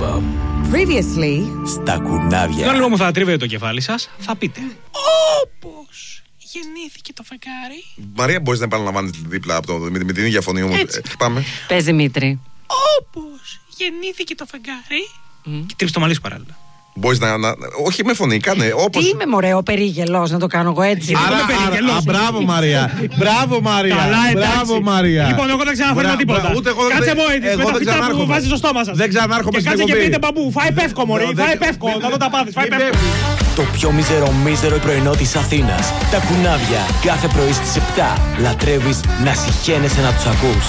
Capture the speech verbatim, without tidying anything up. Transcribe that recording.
Previously. Στα κουνάβια. Τώρα λοιπόν θα τρίβετε το κεφάλι σας, θα πείτε όπως γεννήθηκε το φεγγάρι. Μαρία, μπορείς να επαναλαμβάνεις δίπλα από το, με, με την ίδια φωνή όμως. Ε, πάμε. Πες Δημήτρη. Όπως γεννήθηκε το φεγγάρι. Mm. Και τρίψε το μαλλί σου παράλληλα. Μπορείς να, να. Όχι με φωνή, κάνε όπως. Τι είμαι μωρέ, ο περίγελος, να το κάνω εγώ έτσι. Άρα, άρα, α, μπράβο Μαρία. Μπράβο Μαρία. Καλά, μπράβο Μαρία. Λοιπόν, εγώ δεν ξαναφέρω τίποτα. Ούτε εγώ δεν. Κάτσε μόνο έτσι με τα φυτά που βάζει στο στόμα σας. Δεν ξανάρχομαι στην εκπομπή. Και κάτσε και εκπομπή. πείτε μπαμπού, φάει πεύκο μωρέ, φάει πεύκο. Να δω τα πάθεις, φάει πεύκο. Το πιο μίζερο μίζερο πρωινό της Αθήνας. Τα κουνάβια. Κάθε πρωί στις επτά. Λατρεύεις να συχαίνεσαι να τους ακούς.